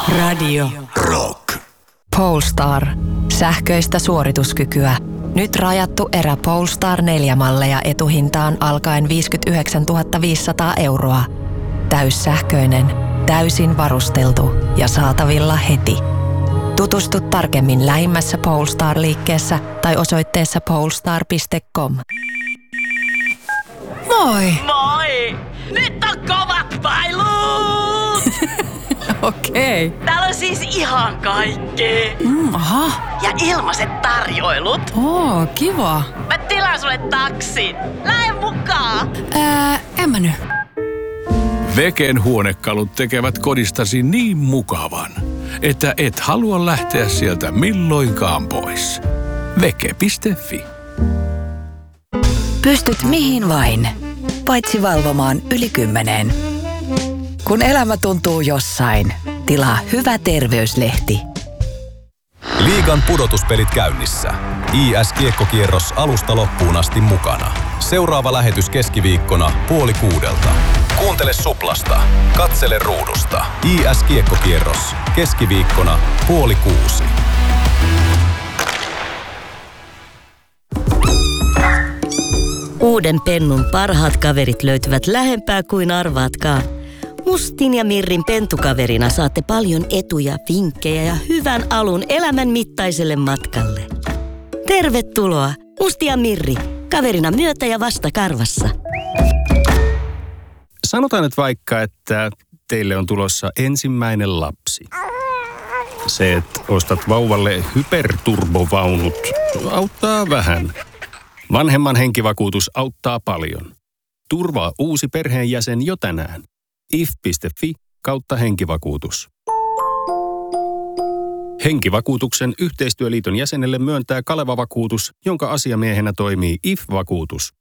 Radio Rock. Polestar. Sähköistä suorituskykyä. Nyt rajattu erä Polestar 4-malleja etuhintaan alkaen 59 500 €. Täyssähköinen, täysin varusteltu ja saatavilla heti. Tutustu tarkemmin lähimmässä Polestar-liikkeessä tai osoitteessa polestar.com. Moi! Moi! Nyt on kovat pailut! Okei. Täällä on siis ihan kaikkea. Aha. Ja ilmaiset tarjoilut. Oo, kiva. Mä tilaan sulle taksin. Lähde mukaan! En mä nyt. Veken huonekalut tekevät kodistasi niin mukavan, että et halua lähteä sieltä milloinkaan pois. Veke.fi. Pystyt mihin vain, paitsi valvomaan yli 10. Kun elämä tuntuu jossain, tilaa Hyvä terveyslehti. Liigan pudotuspelit käynnissä. IS-kiekkokierros alusta loppuun asti mukana. Seuraava lähetys keskiviikkona 5:30. Kuuntele Suplasta. Katsele ruudusta. IS-kiekkokierros. Keskiviikkona 5:30. Uuden Pennun parhaat kaverit löytyvät lähempää kuin arvaatkaan. Mustin ja Mirrin pentukaverina saatte paljon etuja, vinkkejä ja hyvän alun elämän mittaiselle matkalle. Tervetuloa, Musti ja Mirri, kaverina myötä ja vasta karvassa. Sanotaan nyt vaikka, että teille on tulossa ensimmäinen lapsi. Se, että ostat vauvalle hyperturbovaunut, auttaa vähän. Vanhemman henkivakuutus auttaa paljon. Turvaa uusi perheenjäsen jo tänään. if.fi/henkivakuutus. Henkivakuutuksen yhteistyöliiton jäsenelle myöntää Kaleva-vakuutus, jonka asiamiehenä toimii IF-vakuutus.